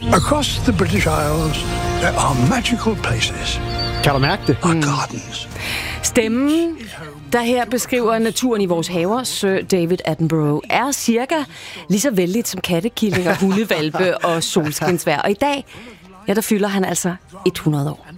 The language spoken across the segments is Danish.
Across the British Isles, there are magical places. Kan du mærke det? Are gardens. Stemmen, der her beskriver naturen i vores haver, Sir David Attenborough, er cirka lige så vældigt som kattekillinger, hundevalpe og solskinsvejr. Og i dag, ja, der fylder han altså 100 år.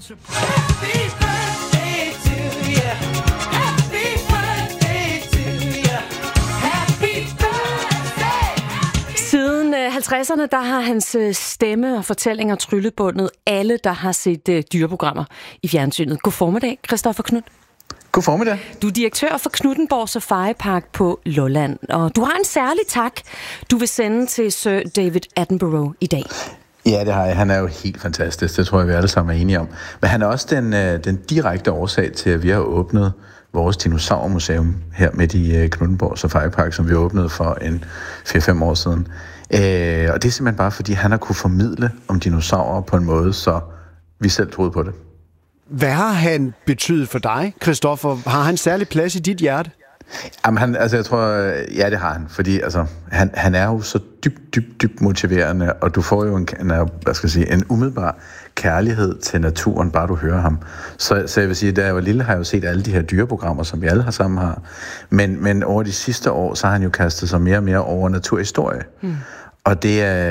Siden 50'erne, der har hans stemme og fortællinger tryllebundet alle, der har set dyreprogrammer i fjernsynet. God formiddag, Christoffer Knudt. God formiddag. Du er direktør for Knuthenborg Safari Park på Lolland, og du har en særlig tak, du vil sende til Sir David Attenborough i dag. Ja, det har jeg. Han er jo helt fantastisk. Det tror jeg, vi alle sammen er enige om. Men han er også den direkte årsag til, at vi har åbnet vores dinosaurmuseum her midt i Knuthenborg Safari Park, som vi åbnede for 4-5 år siden. Og det er simpelthen bare, fordi han har kunne formidle om dinosaurer på en måde, så vi selv troede på det. Hvad har han betydet for dig, Christoffer? Har han særlig plads i dit hjerte? Jamen, jeg tror, ja, det har han, fordi han er jo så dybt motiverende, og du får jo en umiddelbar kærlighed til naturen, bare du hører ham. Så jeg vil sige, da jeg var lille, har jeg jo set alle de her dyreprogrammer, som vi alle har sammen har. Men over de sidste år, så har han jo kastet sig mere og mere over naturhistorie. Og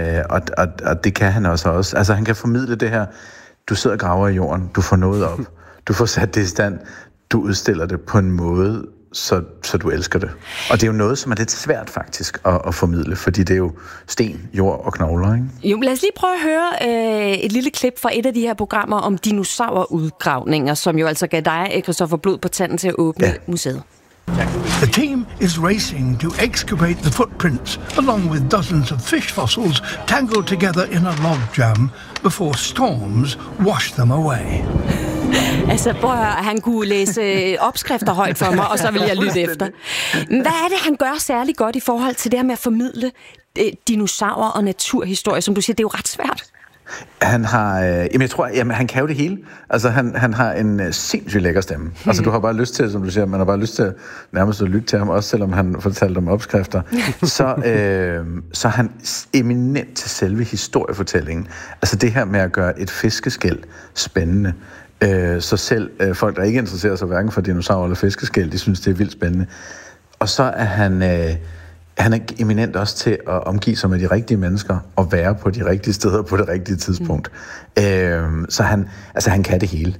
det kan han også. Altså, han kan formidle det her. Du sidder og graver i jorden, du får noget op, du får sat det i stand, du udstiller det på en måde, så du elsker det. Og det er jo noget, som er lidt svært faktisk at formidle, fordi det er jo sten, jord og knogler, ikke? Jo, lad os lige prøve at høre et lille klip fra et af de her programmer om dinosaurudgravninger, som jo altså gav dig, Christoffer, blod på tanden til at åbne museet. The team is racing to excavate the footprints, along with dozens of fish fossils tangled together in a log jam before storms wash them away. Altså, prøv at høre, han kunne læse opskrifter højt for mig, og så vil jeg lytte efter. Hvad er det, han gør særlig godt i forhold til det her med at formidle dinosaurer og naturhistorie? Som du siger, det er jo ret svært. Han har, han kan jo det hele. Altså, han har en sindssygt lækker stemme. Altså, du har bare lyst til, som du siger, man har bare lyst til nærmest at lytte til ham, også selvom han fortalte om opskrifter. Så er han eminent til selve historiefortællingen. Altså, det her med at gøre et fiskeskæl spændende. Så selv folk, der ikke interesserer sig hverken for dinosaurer eller fiskeskæl, de synes, det er vildt spændende. Og så er han er eminent også til at omgive sig med de rigtige mennesker og være på de rigtige steder på det rigtige tidspunkt. Så han kan det hele.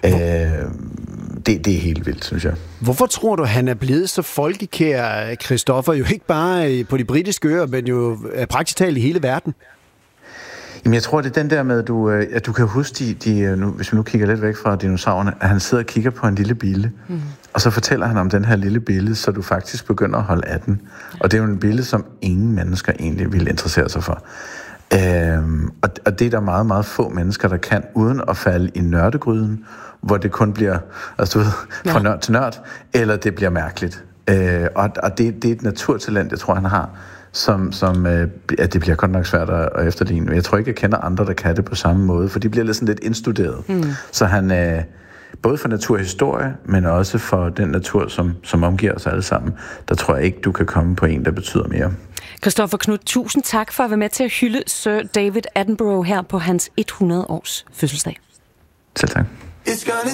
Det er helt vildt, synes jeg. Hvorfor tror du, han er blevet så folkekær, Christoffer? Jo ikke bare på de britiske øer, men jo praktisk talt i hele verden. Jamen, jeg tror, det er den der med, at du kan huske, hvis vi nu kigger lidt væk fra dinosaurerne, at han sidder og kigger på en lille bille, og så fortæller han om den her lille bille, så du faktisk begynder at holde af den. Og det er jo en bille, som ingen mennesker egentlig vil interessere sig for. Og det er der meget, meget få mennesker, der kan, uden at falde i nørdegryden, hvor det kun bliver fra nørd til nørd, eller det bliver mærkeligt. Og det er et naturtalent, jeg tror, han har, at det bliver godt nok svært at efterligne. Jeg tror ikke, jeg kender andre, der kan det på samme måde, for de bliver lidt indstuderet. Så han, både for naturhistorie, men også for den natur, som omgiver os alle sammen, der tror jeg ikke, du kan komme på en, der betyder mere. Christoffer Knudt, tusind tak for at være med til at hylde Sir David Attenborough her på hans 100-års fødselsdag. Selv tak.